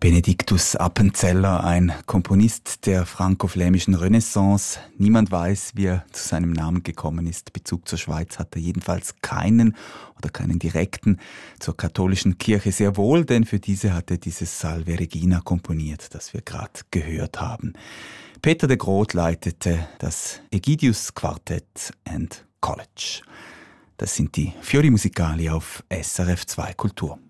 Benedictus Appenzeller, ein Komponist der franko-flämischen Renaissance. Niemand weiß, wie er zu seinem Namen gekommen ist. Bezug zur Schweiz hat er jedenfalls keinen oder keinen direkten. Zur katholischen Kirche sehr wohl, denn für diese hat er dieses Salve Regina komponiert, das wir gerade gehört haben. Peter de Groot leitete das Egidius Quartett and College. Das sind die Fiori Musicali auf SRF 2 Kultur.